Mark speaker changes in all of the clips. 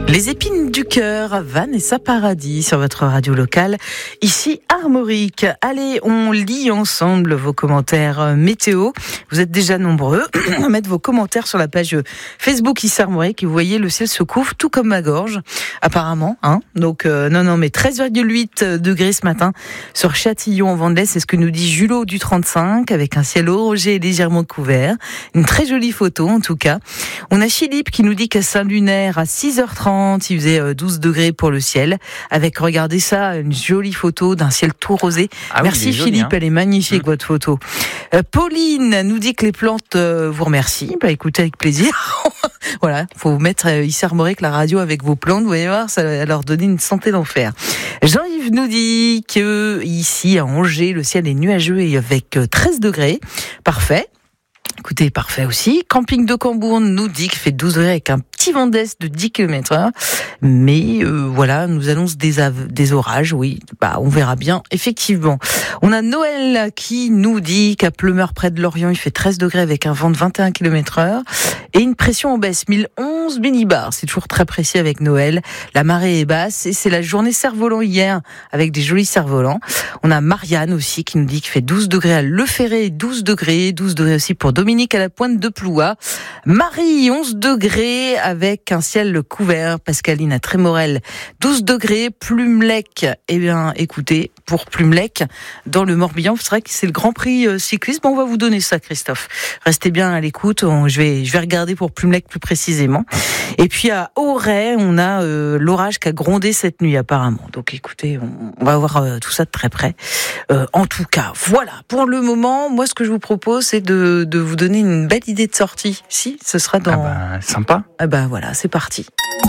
Speaker 1: Les épines du cœur, Vanessa Paradis sur votre radio locale, ici Armorique. Allez, on lit ensemble vos commentaires météo. Vous êtes déjà nombreux à mettre vos commentaires sur la page Facebook ici Armorique et vous voyez le ciel se couvre tout comme ma gorge, apparemment. Donc non, mais 13,8 degrés ce matin sur Châtillon en Vendée, c'est ce que nous dit Julot du 35 avec un ciel orageux et légèrement couvert. Une très jolie photo en tout cas. On a Philippe qui nous dit qu'à Saint-Lunaire à 6h30, il faisait 12 degrés pour le ciel. Avec, regardez ça, une jolie photo d'un ciel tout rosé. Merci oui, Philippe, joli, elle est magnifique votre photo. Pauline nous dit que les plantes vous remercient. Écoutez, avec plaisir. Voilà, faut vous mettre ici Armorique la radio avec vos plantes. Vous allez voir, ça va leur donner une santé d'enfer. Jean-Yves nous dit que ici à Angers, le ciel est nuageux et avec 13 degrés. Parfait. Écoutez, parfait aussi. Camping de Cambourne nous dit qu'il fait 12 degrés avec un petit vent d'est de 10 km/h. Mais voilà, nous annonce des orages, oui. On verra bien, effectivement. On a Noël qui nous dit qu'à Pleumeur près de Lorient, il fait 13 degrés avec un vent de 21 km/h. Et une pression en baisse, 1011 millibars. C'est toujours très précis avec Noël. La marée est basse et c'est la journée cerf-volant hier avec des jolis cerfs-volants. On a Marianne aussi qui nous dit qu'il fait 12 degrés à Le Ferré, 12 degrés aussi pour Dominique à la Pointe de Ploua. Marie, 11 degrés avec un ciel couvert. Pascaline à Trémorel, 12 degrés. Plumelec, écoutez, pour Plumelec, dans le Morbihan, c'est vrai que c'est le Grand Prix cyclisme. On va vous donner ça, Christophe. Restez bien à l'écoute. Je vais regarder pour Plumelec plus précisément. Et puis à Auray, on a l'orage qui a grondé cette nuit apparemment. Donc écoutez, on va voir tout ça de très près. En tout cas, voilà. Pour le moment, moi, ce que je vous propose, c'est de vous donner une belle idée de sortie. Si, ce sera dans...
Speaker 2: sympa.
Speaker 1: Voilà, c'est parti.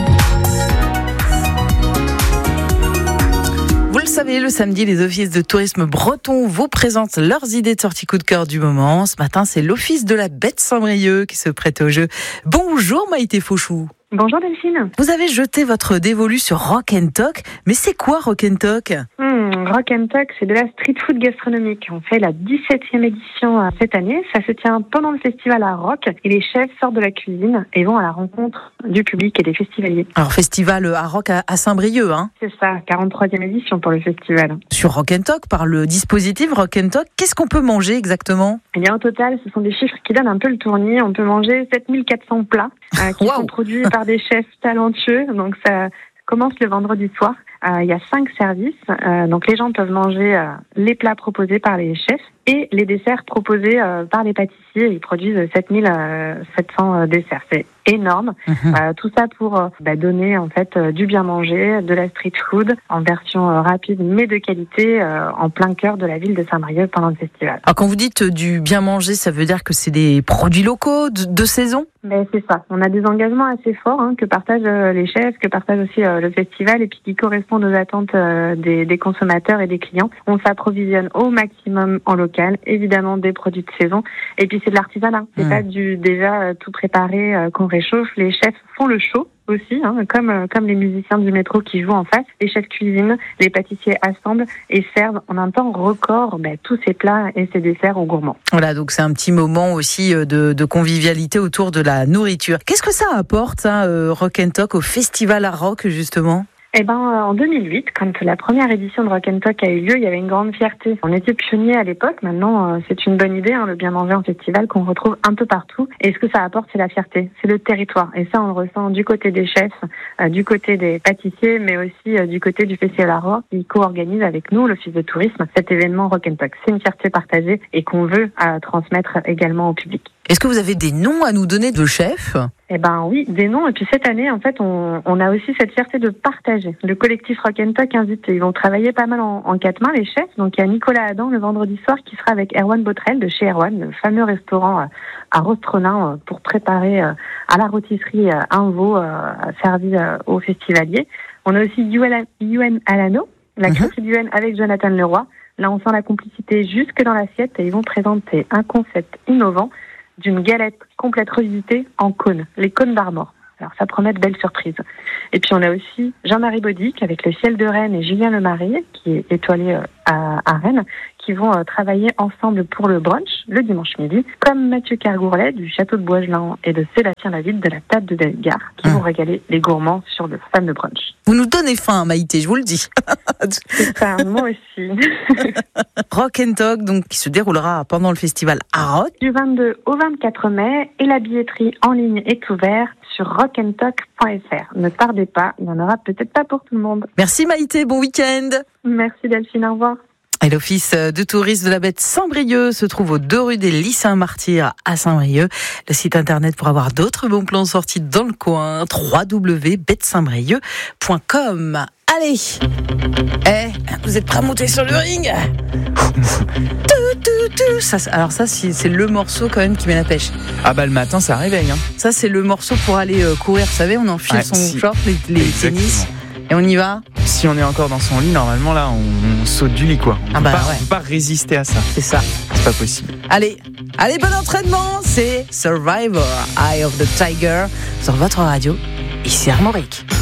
Speaker 1: Vous le savez, le samedi, les offices de tourisme bretons vous présentent leurs idées de sortie coup de cœur du moment. Ce matin, c'est l'office de la Baie de Saint-Brieuc qui se prête au jeu. Bonjour Maïté Fauchou.
Speaker 3: Bonjour Delphine.
Speaker 1: Vous avez jeté votre dévolu sur Rock & Talk, mais c'est quoi Rock & Talk ?
Speaker 3: Rock & Talk, c'est de la street food gastronomique. On fait la 17e édition cette année. Ça se tient pendant le festival à Rock et les chefs sortent de la cuisine et vont à la rencontre du public et des festivaliers.
Speaker 1: Alors festival à Rock à Saint-Brieuc,
Speaker 3: C'est ça, 43e édition pour le festival.
Speaker 1: Sur Rock & Talk, par le dispositif Rock & Talk, qu'est-ce qu'on peut manger exactement ?
Speaker 3: Eh bien, au total, ce sont des chiffres qui donnent un peu le tournis. On peut manger 7400 plats qui sont produits par des chefs talentueux. Donc ça commence le vendredi soir. Il y a 5 services. Donc les gens peuvent manger les plats proposés par les chefs et les desserts proposés par les pâtissiers. Ils produisent 7700 desserts. C'est énorme. Tout ça pour donner en fait du bien manger, de la street food en version rapide mais de qualité en plein cœur de la ville de Saint-Brieuc pendant le festival.
Speaker 1: Alors quand vous dites du bien manger, ça veut dire que c'est des produits locaux de saison ?
Speaker 3: C'est ça. On a des engagements assez forts que partagent les chefs, que partage aussi le festival et puis qui correspondent aux attentes des consommateurs et des clients. On s'approvisionne au maximum en local, évidemment des produits de saison et puis c'est de l'artisanat. C'est pas du déjà tout préparé qu'on réchauffe. Les chefs font le show aussi, comme les musiciens du métro qui jouent en face. Les chefs cuisinent, les pâtissiers assemblent et servent en un temps record tous ces plats et ces desserts aux gourmands.
Speaker 1: Voilà, donc c'est un petit moment aussi de convivialité autour de la nourriture. Qu'est-ce que ça apporte, Rock & Talk, au festival à Rock, justement ?
Speaker 3: En 2008, quand la première édition de Rock & Talk a eu lieu, il y avait une grande fierté. On était pionniers à l'époque. Maintenant, c'est une bonne idée, le bien manger en festival qu'on retrouve un peu partout. Et ce que ça apporte, c'est la fierté, c'est le territoire. Et ça, on le ressent du côté des chefs, du côté des pâtissiers, mais aussi du côté du festival à Rock, qui co-organise avec nous, l'Office de tourisme, cet événement Rock & Talk. C'est une fierté partagée et qu'on veut transmettre également au public.
Speaker 1: Est-ce que vous avez des noms à nous donner de chefs ?
Speaker 3: Oui, des noms. Et puis cette année, en fait, on a aussi cette fierté de partager. Le collectif Rock & Talk invite, ils vont travailler pas mal en 4 mains, les chefs. Donc il y a Nicolas Adam le vendredi soir qui sera avec Erwan Botrel de chez Erwan, le fameux restaurant à Rostronin pour préparer à la rôtisserie un veau servi aux festivaliers. On a aussi Yuen Alano, la créative Yuen avec Jonathan Leroy. Là, on sent la complicité jusque dans l'assiette et ils vont présenter un concept innovant d'une galette complète revisitée en cônes, les cônes d'Armor. Alors ça promet de belles surprises. Et puis on a aussi Jean-Marie Baudic avec le ciel de Rennes et Julien Lemarie, qui est étoilé à Rennes, qui vont travailler ensemble pour le brunch le dimanche midi, comme Mathieu Kergourlet du Château de Boisgelin et de Sébastien Lavitte de la Table de Delgare, qui vont régaler les gourmands sur le fameux brunch.
Speaker 1: Vous nous donnez faim, Maïté, je vous le dis.
Speaker 3: C'est ça, moi aussi.
Speaker 1: Rock and Talk, donc, qui se déroulera pendant le festival à Rock.
Speaker 3: Du 22 au 24 mai, et la billetterie en ligne est ouverte sur rockandtalk.fr. Ne tardez pas, il n'y en aura peut-être pas pour tout le monde.
Speaker 1: Merci Maïté, bon week-end.
Speaker 3: Merci Delphine, au revoir.
Speaker 1: Et l'office de tourisme de la Bête Saint-Brieuc se trouve aux 2 rue des Lys-Saint-Martyrs à Saint-Brieuc. Le site internet pour avoir d'autres bons plans sortis dans le coin, www.bêtesaintbrieuc.com. Allez, vous êtes prêts à monter sur le ring? Alors ça, c'est le morceau quand même qui met la pêche.
Speaker 2: Ah bah le matin, ça réveille.
Speaker 1: Ça, c'est le morceau pour aller courir, vous savez, on enfile son short, les tennis, et on y va.
Speaker 2: Si on est encore dans son lit, normalement là, on saute du lit quoi. On peut pas résister à ça.
Speaker 1: C'est ça.
Speaker 2: C'est pas possible.
Speaker 1: Allez, bon entraînement. C'est Survivor, Eye of the Tiger sur votre radio. Ici Armorique.